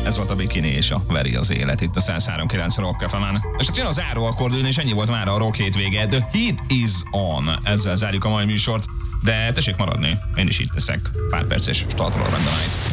Ez volt a Bikini és a Veri az élet itt a 103.9 Rock FM-en. És hát jön a záró akkordőn, és ennyi volt már a Rock hétvége. The Heat is on. Ezzel zárjuk a mai műsort, de tessék maradni. Én is itt teszek pár perces Startról rendben.